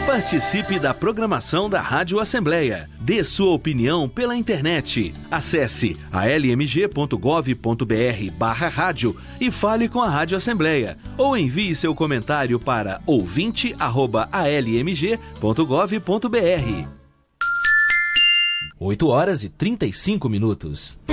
Participe da programação da Rádio Assembleia. Dê sua opinião pela internet. Acesse almg.gov.br/rádio e fale com a Rádio Assembleia. Ou envie seu comentário para ouvinte@almg.gov.br. 8 horas e 35 minutos.